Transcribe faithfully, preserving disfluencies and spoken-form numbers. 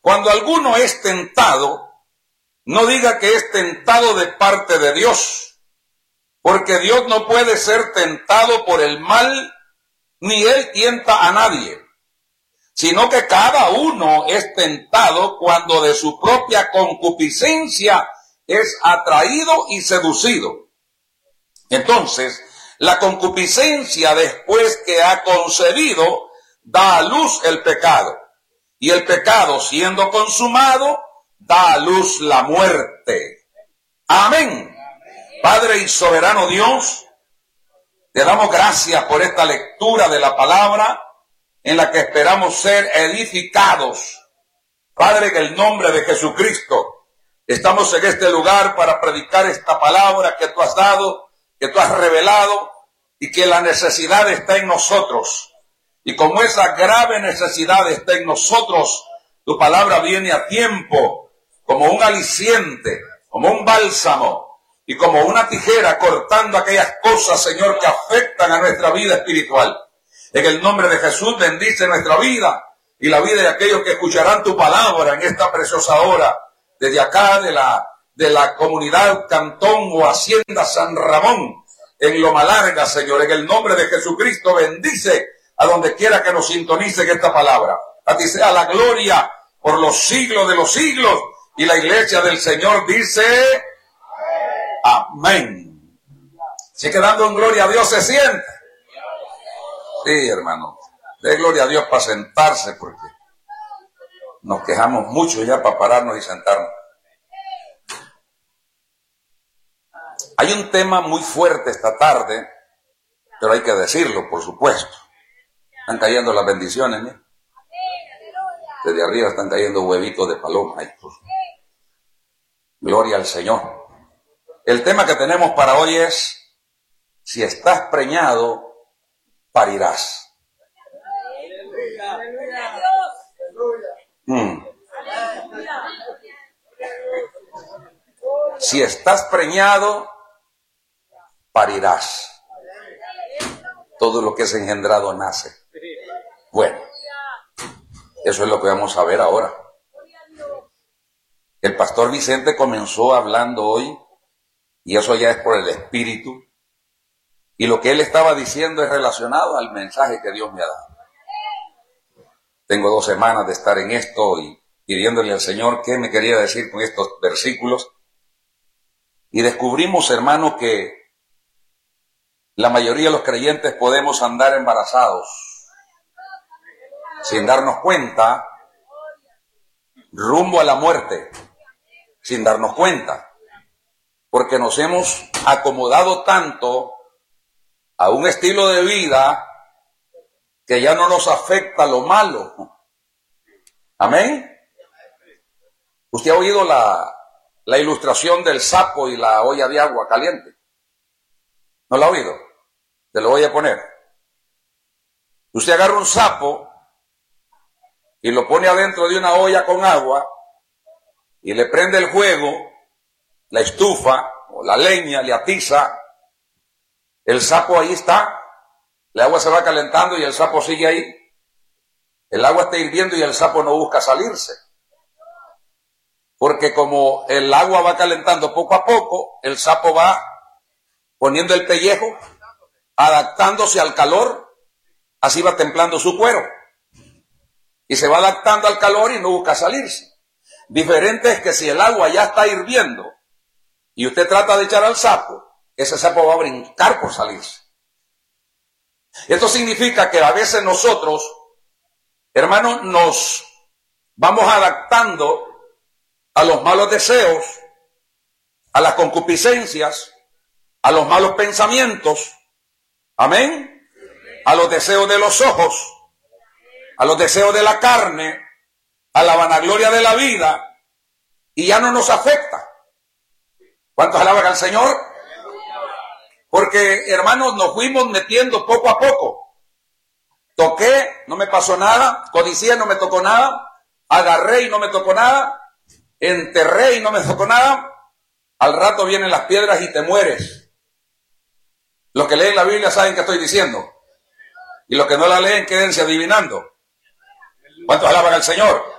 Cuando alguno es tentado, no diga que es tentado de parte de Dios, porque Dios no puede ser tentado por el mal, ni Él tienta a nadie, sino que cada uno es tentado cuando de su propia concupiscencia es atraído y seducido. Entonces, la concupiscencia, después que ha concebido, da a luz el pecado. Y el pecado, siendo consumado, da a luz la muerte. Amén. Padre y soberano Dios, te damos gracias por esta lectura de la palabra en la que esperamos ser edificados. Padre, en el nombre de Jesucristo, estamos en este lugar para predicar esta palabra que tú has dado, que tú has revelado, y que la necesidad está en nosotros. Y como esa grave necesidad está en nosotros, tu palabra viene a tiempo, como un aliciente, como un bálsamo, y como una tijera cortando aquellas cosas, Señor, que afectan a nuestra vida espiritual. En el nombre de Jesús, bendice nuestra vida y la vida de aquellos que escucharán tu palabra en esta preciosa hora, desde acá de la, de la comunidad Cantón o Hacienda San Ramón, en Loma Larga, Señor. En el nombre de Jesucristo, bendice a donde quiera que nos sintonice esta palabra. A ti sea la gloria por los siglos de los siglos. Y la iglesia del Señor dice amén. Si quedando en gloria a Dios se siente. Sí, hermano. De gloria a Dios para sentarse, porque nos quejamos mucho ya para pararnos y sentarnos. Hay un tema muy fuerte esta tarde, pero hay que decirlo, por supuesto. Están cayendo las bendiciones, ¿eh? Desde arriba están cayendo huevitos de paloma. Ay, pues. Gloria al Señor. El tema que tenemos para hoy es: si estás preñado, parirás. Mm. Si estás preñado, parirás. Todo lo que es engendrado nace. Bueno, eso es lo que vamos a ver ahora. El pastor Vicente comenzó hablando hoy, y eso ya es por el Espíritu, y lo que él estaba diciendo es relacionado al mensaje que Dios me ha dado. Tengo dos semanas de estar en esto y pidiéndole al Señor qué me quería decir con estos versículos, y descubrimos, hermano, que la mayoría de los creyentes podemos andar embarazados sin darnos cuenta, rumbo a la muerte, sin darnos cuenta, porque nos hemos acomodado tanto a un estilo de vida que ya no nos afecta lo malo. Amén. ¿Usted ha oído la, la ilustración del sapo y la olla de agua caliente? ¿No la ha oído? Te lo voy a poner. Usted agarra un sapo y lo pone adentro de una olla con agua y le prende el fuego, la estufa o la leña, le atiza. El sapo ahí está, el agua se va calentando y el sapo sigue ahí. El agua está hirviendo y el sapo no busca salirse. Porque como el agua va calentando poco a poco, el sapo va poniendo el pellejo, adaptándose al calor, así va templando su cuero. Y se va adaptando al calor y no busca salirse. Diferente es que si el agua ya está hirviendo y usted trata de echar al sapo, ese sapo va a brincar por salirse. Esto significa que a veces nosotros, hermanos, nos vamos adaptando a los malos deseos, a las concupiscencias, a los malos pensamientos, amén, a los deseos de los ojos, a los deseos de la carne, a la vanagloria de la vida, y ya no nos afecta. ¿Cuántos alaban al Señor? Porque, hermanos, nos fuimos metiendo poco a poco. Toqué, no me pasó nada. Codicié, no me tocó nada. Agarré y no me tocó nada. Enterré y no me tocó nada. Al rato vienen las piedras y te mueres. Los que leen la Biblia saben qué estoy diciendo. Y los que no la leen, quédense adivinando. ¿Cuántos alaban al Señor?